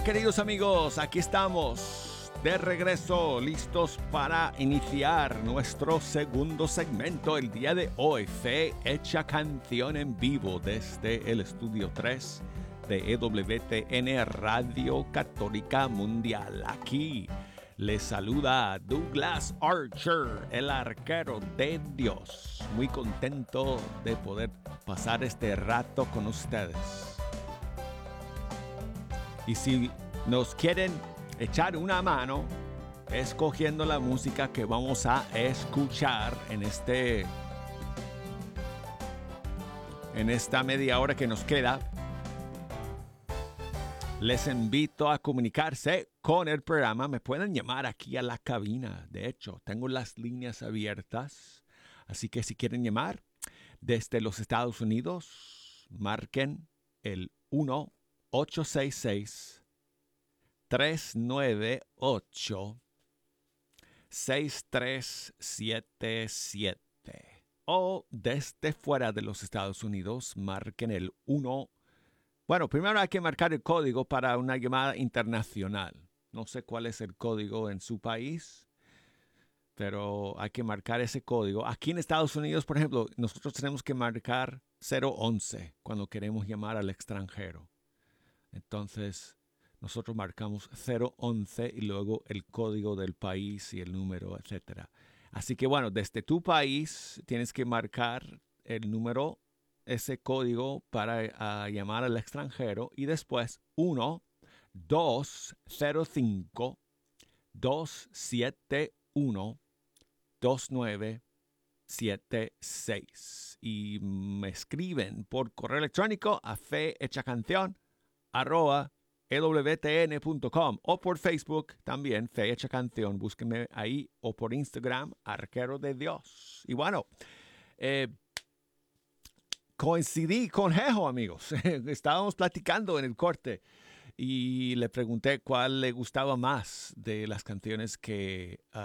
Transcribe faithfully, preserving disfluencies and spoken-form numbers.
queridos amigos, aquí estamos de regreso, listos para iniciar nuestro segundo segmento el día de hoy, Fe Hecha Canción en vivo desde el Estudio tres de E W T N Radio Católica Mundial. Aquí les saluda Douglas Archer, el arquero de Dios. Muy contento de poder pasar este rato con ustedes. Y si nos quieren echar una mano escogiendo la música que vamos a escuchar en este en esta media hora que nos queda, les invito a comunicarse con el programa. Me pueden llamar aquí a la cabina. De hecho, tengo las líneas abiertas. Así que si quieren llamar desde los Estados Unidos, marquen el uno ocho seis seis, tres nueve ocho, seis tres siete siete. O desde fuera de los Estados Unidos, marquen el uno. Bueno, primero hay que marcar el código para una llamada internacional. No sé cuál es el código en su país, pero hay que marcar ese código. Aquí en Estados Unidos, por ejemplo, nosotros tenemos que marcar cero once cuando queremos llamar al extranjero. Entonces, nosotros marcamos cero once y luego el código del país y el número, etcétera. Así que, bueno, desde tu país tienes que marcar el número, ese código para uh, llamar al extranjero, y después uno dos cero cinco, dos siete uno, dos nueve siete seis. Y me escriben por correo electrónico a fehechacanción arroba e w t n punto com o por Facebook también, Fe Hecha Canción. Búsquenme ahí, o por Instagram, Arquero de Dios. Y bueno, eh, coincidí con Jejo, amigos. Estábamos platicando en el corte y le pregunté cuál le gustaba más de las canciones que uh,